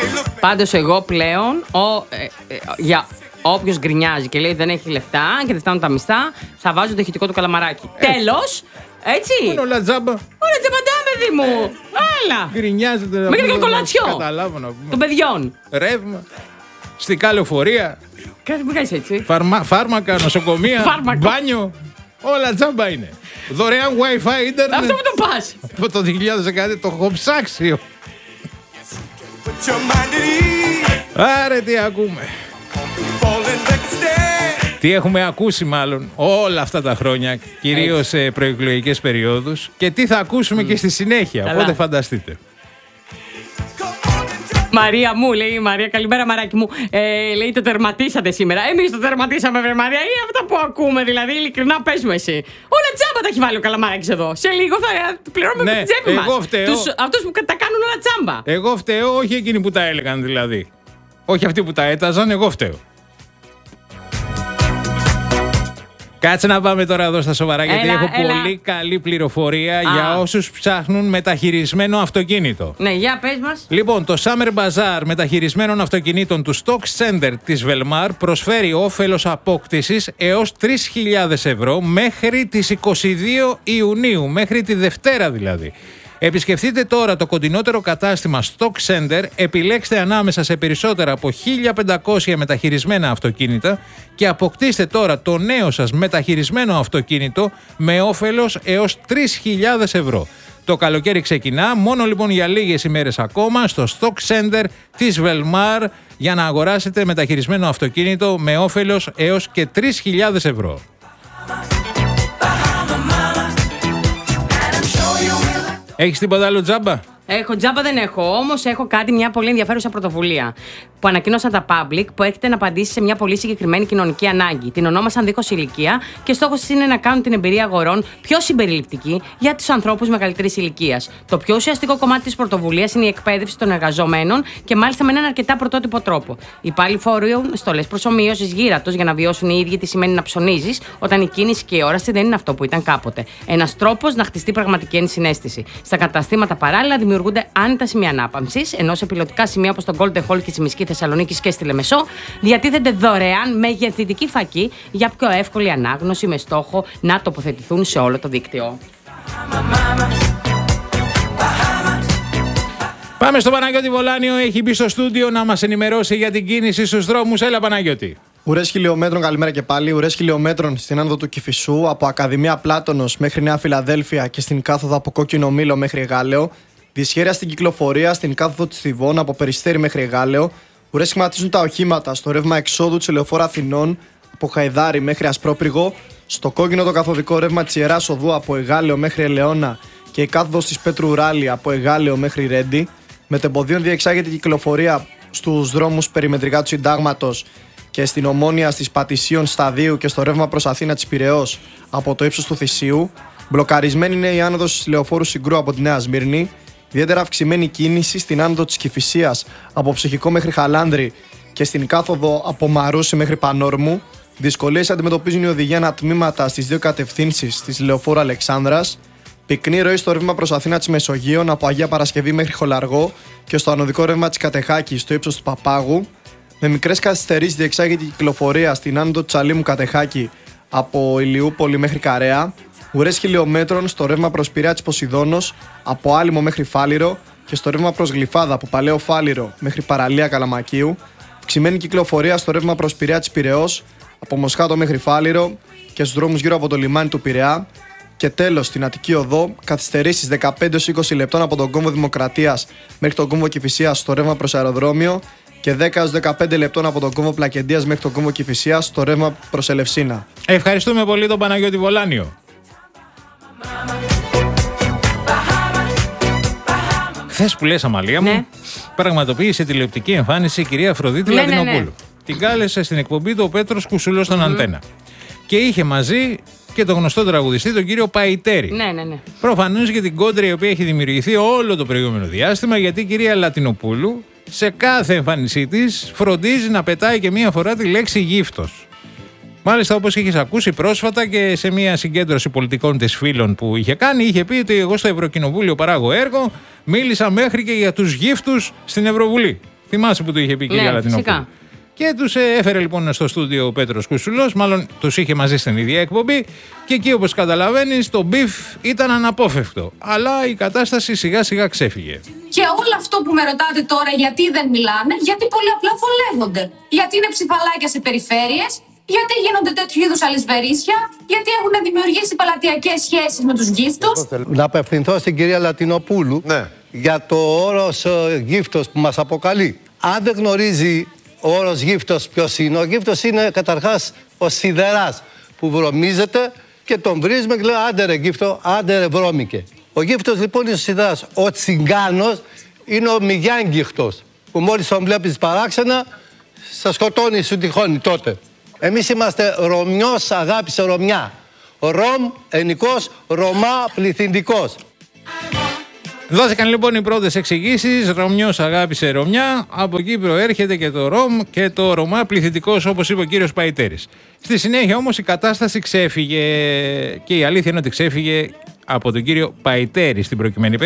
Πάντως εγώ πλέον για όποιος γκρινιάζει και λέει δεν έχει λεφτά και δεν φτάνουν τα μισθά, θα βάζω το ηχητικό του καλαμαράκι. Τέλος! Έτσι! Είναι όλα τζάμπα. Όλα τζαμπαντά, παιδί μου! Άλλα! Γκρινιάζεται. Μέχρι και το κολατσιό Καταλάβω να πούμε. των παιδιών. Ρεύμα. Στικά λεωφορεία. Κάτι που κάνεις έτσι. Φάρμακα, νοσοκομεία. Μπάνιο. Όλα τζάμπα είναι. Δωρεάν Wi-Fi ίντερνετ. Αυτό που το πας. Από το 2010 το έχω ψάξει. Άρα τι ακούμε. Τι έχουμε ακούσει μάλλον όλα αυτά τα χρόνια, κυρίως σε προεκλογικές περιόδους, και τι θα ακούσουμε και στη συνέχεια. Καλά. Οπότε φανταστείτε. Μαρία μου, λέει η Μαρία, καλημέρα μαράκι μου. Λέει το τερματίσατε σήμερα. Εμείς το τερματίσαμε, βρε Μαρία, ή αυτά που ακούμε, δηλαδή, ειλικρινά πες μου εσύ. Όλα τζάμπα τα έχει βάλει ο Καλαμαράκης εδώ. Σε λίγο θα πληρώνουμε Ναι, με την τσέπη μας. εγώ φταίω. Αυτούς που τα κάνουν όλα τζάμπα. Εγώ φταίω, όχι εκείνοι που τα έλεγαν δηλαδή. Όχι αυτοί που τα έταζαν, εγώ φταίω. Κάτσε να πάμε τώρα εδώ στα σοβαρά, γιατί έχω πολύ καλή πληροφορία για όσους ψάχνουν μεταχειρισμένο αυτοκίνητο. Ναι, για πες μας. Λοιπόν, το Summer Bazaar μεταχειρισμένων αυτοκινήτων του Stock Center της Velmar προσφέρει όφελος απόκτησης έως 3.000 ευρώ μέχρι τις 22 Ιουνίου, μέχρι τη Δευτέρα δηλαδή. Επισκεφτείτε τώρα το κοντινότερο κατάστημα Stock Center, επιλέξτε ανάμεσα σε περισσότερα από 1.500 μεταχειρισμένα αυτοκίνητα και αποκτήστε τώρα το νέο σας μεταχειρισμένο αυτοκίνητο με όφελος έως 3.000 ευρώ. Το καλοκαίρι ξεκινά, μόνο λοιπόν για λίγες ημέρες ακόμα, στο Stock Center της Velmar για να αγοράσετε μεταχειρισμένο αυτοκίνητο με όφελος έως και 3.000 ευρώ. Έχεις τίποτα άλλο τζάμπα? Έχω τζάμπα, δεν έχω. Όμως έχω μια πολύ ενδιαφέρουσα πρωτοβουλία που ανακοίνωσαν τα Public, που έχετε να απαντήσει σε μια πολύ συγκεκριμένη κοινωνική ανάγκη. Την ονόμασαν δίχως ηλικία και στόχος της είναι να κάνουν την εμπειρία αγορών πιο συμπεριληπτική για τους ανθρώπους μεγαλύτερης ηλικίας. Το πιο ουσιαστικό κομμάτι της πρωτοβουλίας είναι η εκπαίδευση των εργαζομένων και μάλιστα με έναν αρκετά πρωτότυπο τρόπο. Οι υπάλληλοι φορούν στολές προσομοίωσης γύρατος για να βιώσουν οι ίδιοι τι σημαίνει να ψωνίζεις όταν η κίνηση και η όραση δεν είναι αυτό που ήταν κάποτε. Ένας τρόπος να χτιστεί πραγματική ενσυναίσθηση. Στα καταστήματα παράλληλα δημιουργούνται άνετα σημεία ανάπαυσης, ενώ σε πιλωτικά σημεία όπως το Golden Hall και στη Μισκή Θεσσαλονίκης και στη Λεμεσό διατίθενται δωρεάν μεγεθυντική φακή για πιο εύκολη ανάγνωση με στόχο να τοποθετηθούν σε όλο το δίκτυο. Πάμε στο Παναγιώτη Βολάνιο, έχει μπει στο στούντιο να μας ενημερώσει για την κίνηση στους δρόμους. Έλα Παναγιώτη. Ουρές χιλιόμετρων, καλημέρα και πάλι. Ουρές χιλιόμετρων στην άνοδο του Κηφισού, από Ακαδημία Πλάτωνος μέχρι Νέα Φιλαδέλφια και στην κάθοδο από Κόκκινο Μήλο μέχρι Εγάλεο. Δυσχέρεια στην κυκλοφορία στην κάθοδο της Θηβών από Περιστέρι μέχρι Εγάλεο. Ουρές σχηματίζουν τα οχήματα στο ρεύμα εξόδου της Λεωφόρου Αθηνών από Χαϊδάρι μέχρι Ασπρόπριγο. Στο κόκκινο το καθοδικό ρεύμα της Ιεράς Οδού από Εγάλεο μέχρι Ελαιώνα και η κάθοδος της Πέτρου Ουράλη από Εγάλεο μέχρι Ρέντι. Μετεμποδίων διεξάγεται η κυκλοφορία στους δρόμους περιμετρικά του Συντάγματος και στην Ομόνια στις Πατησίων Σταδίου και στο ρεύμα προς Αθήνα της Πειραιώς από το ύψος του Θησίου. Μπλοκαρισμένη είναι η άνοδος της Λεωφόρου Συγκρού από τη Νέα Σμύρνη. Ιδιαίτερα αυξημένη κίνηση στην άνοδο της Κηφισίας από Ψυχικό μέχρι Χαλάνδρη και στην κάθοδο από Μαρούσι μέχρι Πανόρμου. Δυσκολίες αντιμετωπίζουν οι οδηγοί ανατμήματα στις δύο κατευθύνσεις της Λεωφόρου Αλεξάνδρας. Πυκνή ροή στο ρεύμα προς Αθήνα της Μεσογείων από Αγία Παρασκευή μέχρι Χολαργό και στο ανωδικό ρεύμα της Κατεχάκης στο ύψος του Παπάγου. Με μικρές καθυστερήσεις διεξάγεται η κυκλοφορία στην άνοδο της Αλήμου Κατεχάκη από Ηλιούπολη μέχρι Καρέα. Ουρές χιλιόμετρων στο ρεύμα προς Πειραιά της Ποσειδώνος από Άλυμο μέχρι Φάληρο και στο ρεύμα προς Γλυφάδα από Παλαιό Φάληρο μέχρι Παραλία Καλαμακίου. Αυξημένη κυκλοφορία στο ρεύμα προς Πειραιά της Πειραιώς από Μοσχάτο μέχρι Φάληρο και στους δρόμους γύρω από το λιμάνι του Πειραιά. Και τέλος, στην Αττική Οδό, καθυστερήσεις 15-20 λεπτών από τον κόμβο Δημοκρατίας μέχρι τον κόμβο Κηφισίας στο ρεύμα προς αεροδρόμιο και 10-15 λεπτών από τον κόμβο Πλακεντίας μέχρι τον κόμβο Κηφισίας στο ρεύμα προς Ελευσίνα. Ευχαριστούμε πολύ τον Παναγιώτη Βολάνιο. Χθες που λες, Αμαλία μου, πραγματοποίησε τηλεοπτική εμφάνιση η κυρία Αφροδίτη Λατινοπούλου. Την κάλεσε στην εκπομπή του ο Πέτρος Κουσουλός στον Αντένα. Και είχε μαζί και τον γνωστό τραγουδιστή, τον κύριο Παϊτέρη. Ναι. Προφανώς για την κόντρα η οποία έχει δημιουργηθεί όλο το προηγούμενο διάστημα, γιατί η κυρία Λατινοπούλου σε κάθε εμφάνισή της φροντίζει να πετάει και μία φορά τη λέξη γύφτος. Μάλιστα, όπως είχες ακούσει πρόσφατα και σε μια συγκέντρωση πολιτικών της φίλων που είχε κάνει, είχε πει ότι εγώ στο Ευρωκοινοβούλιο παράγω έργο, μίλησα μέχρι και για τους γύφτους στην Ευρωβουλή. Θυμάσαι που του είχε πει η κυρία Λατινοπούλου. Φυσικά. Και τους έφερε λοιπόν στο στούντιο ο Πέτρος Κουσουλός, μάλλον τους είχε μαζί στην ίδια εκπομπή. Και εκεί, όπως καταλαβαίνεις, το μπιφ ήταν αναπόφευκτο. Αλλά η κατάσταση σιγά σιγά ξέφυγε. Και όλο αυτό που με ρωτάτε τώρα, γιατί δεν μιλάνε, γιατί πολύ απλά βολεύονται. Γιατί είναι ψηφαλάκια σε περιφέρειες, γιατί γίνονται τέτοιου είδους αλυσβερίσια, γιατί έχουν δημιουργήσει πελατειακές σχέσεις με τους γύφτους. Να απευθυνθώ στην κυρία Λατινοπούλου για το όρος γύφτος που μας αποκαλεί. Αν δεν γνωρίζει ο όρος γύφτος ποιος είναι, ο γύφτος είναι καταρχάς ο σιδεράς που βρωμίζεται και τον βρίζουμε και λέει άντε ρε γύφτο, άντε ρε βρώμικε. Ο γύφτος λοιπόν είναι ο σιδεράς. Ο τσιγκάνος είναι ο μηγιάνγκυχτος που μόλις τον βλέπεις παράξενα σε σκοτώνει, σου τυχώνει τότε. Εμείς είμαστε Ρωμιός, αγάπησε Ρωμιά. Ρωμ, ενικός, Ρωμά, πληθυντικός. Δόθηκαν λοιπόν οι πρώτες εξηγήσεις. Ρωμιός αγάπησε Ρωμιά. Από εκεί προέρχεται και το Ρωμ και το Ρωμά πληθυντικός, όπως είπε ο κύριος Παϊτέρης. Στη συνέχεια όμως η κατάσταση ξέφυγε και η αλήθεια είναι ότι ξέφυγε από τον κύριο Παϊτέρη στην προκειμένη